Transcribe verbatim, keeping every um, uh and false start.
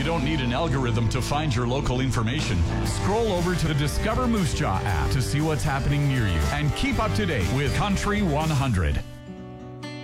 don't need an algorithm to find your local information. Scroll over to the Discover Moose Jaw app to see what's happening near you and keep up to date with Country one hundred.